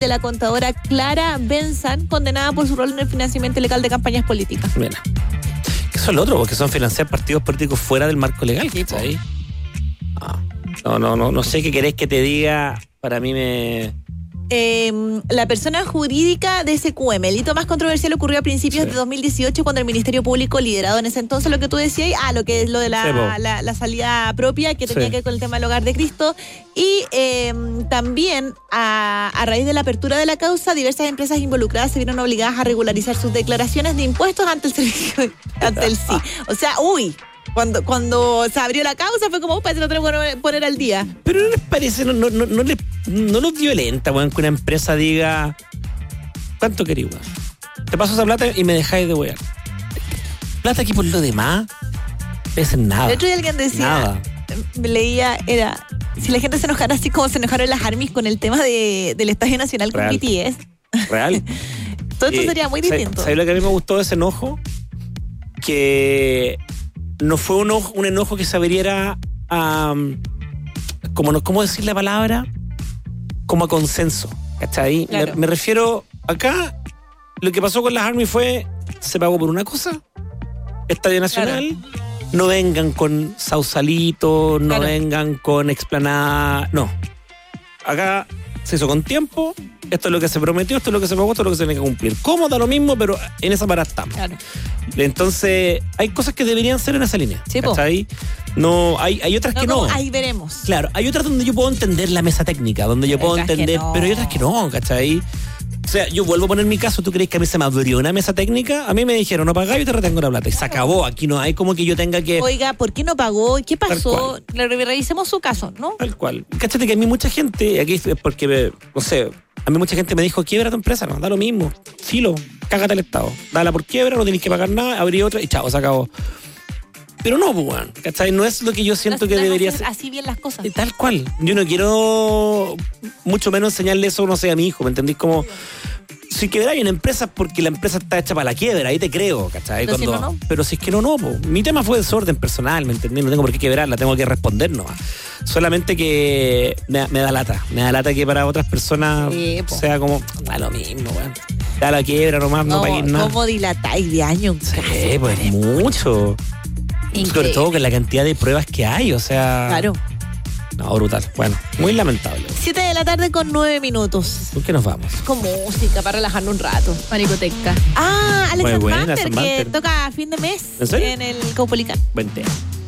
de la contadora Clara Benzan, condenada por su rol en el financiamiento ilegal de campañas políticas. Mira. Eso es lo otro, porque son financiar partidos políticos fuera del marco legal. Sí, ¿Ahí? No sé qué querés que te diga. Para mí la persona jurídica de SQM, el hito más controversial ocurrió a principios de 2018 cuando el Ministerio Público, liderado en ese entonces, lo que tú decías, lo que es lo de la salida propia, que tenía que ver con el tema del Hogar de Cristo, y también a raíz de la apertura de la causa, diversas empresas involucradas se vieron obligadas a regularizar sus declaraciones de impuestos ante el servicio, ante el SI. O sea, Cuando se abrió la causa fue como, parece que lo tenemos que poner al día. Pero no les parece, no los violenta, weón, que una empresa diga, ¿cuánto querís, weón? Te paso esa plata y me dejáis de wear. Plata aquí por lo demás, es nada. El otro día alguien decía, leía, si la gente se enojara así como se enojaron las ARMYs con el tema del Estadio Nacional con BTS. Real. Todo esto sería muy distinto. ¿Sabes lo que a mí me gustó de ese enojo? Que no fue un enojo que se abriera a, ¿cómo decir la palabra? Como a consenso, ¿cachai? Claro. Me refiero, acá, lo que pasó con las ARMY fue, se pagó por una cosa, Estadio Nacional, no vengan con Sausalito, no vengan con explanada, no. Acá se hizo con tiempo, esto es lo que se prometió, esto es lo que se pagó, esto es lo que se tiene que cumplir. ¿Cómo? Da lo mismo, pero en esa parada estamos. Claro. Entonces, hay cosas que deberían ser en esa línea. Sí, ¿cachai? No, hay otras que no. Ahí veremos. Claro, hay otras donde yo puedo entender la mesa técnica, donde yo puedo entender, pero hay otras que no, ¿cachai? O sea, yo vuelvo a poner mi caso, ¿tú crees que a mí se me abrió una mesa técnica? A mí me dijeron, no pagá, yo te retengo la plata. Y se acabó, aquí no hay como que yo tenga que... Oiga, ¿por qué no pagó? ¿Qué pasó? Revisemos su caso, ¿no? Tal cual. Cáchate que a mí mucha gente, aquí es porque, no sé, a mí mucha gente me dijo, quiebra tu empresa, no, da lo mismo, filo, cágate al Estado. Dala por quiebra, no tienes que pagar nada, abrí otra y chao, se acabó. Pero no, pues, bueno, ¿cachai? No es lo que yo siento que debería ser. Así bien las cosas. Tal cual. Yo no quiero mucho menos enseñarle eso, no sé, a mi hijo, ¿me entendís? Como, si quebráis una empresa porque la empresa está hecha para la quiebra, ahí te creo, ¿cachai? Pero, si no. Pero si es que no, po. Mi tema fue desorden personal, ¿me entendís? No tengo por qué quebrarla, tengo que responder nomás. Solamente que me da lata que para otras personas sea como, da lo mismo, weón. Da la quiebra nomás, no pagues nada. ¿Cómo dilatáis de año? Sí, pues mucho. Increíble. Sobre todo con la cantidad de pruebas que hay, o sea... Claro. No, brutal. Bueno, muy lamentable. 7:09 p.m. ¿Por qué nos vamos? Con música, para relajarnos un rato. Maricoteca. Alex Muy buena, Banter, que toca a fin de mes. ¿En serio? En el Caupolicán. Buen tema.